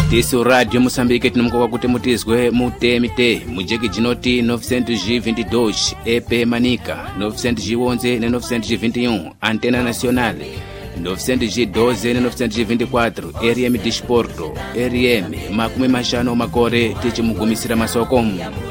Tisu Radio Moçambique tinamukoka kuti mutizwe mutemite mujeki jinoti 922 EP Manica 911 na 921 Antena Nacional 912 na 924 RM Disporto RM makumi mashano makore tichimugumisira masokomu